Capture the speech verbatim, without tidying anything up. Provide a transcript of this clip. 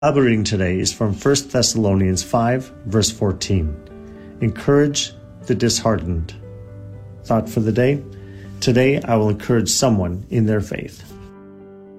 Bible reading today is from First Thessalonians five, verse fourteen. Encourage the disheartened. Thought for the day: today I will encourage someone in their faith.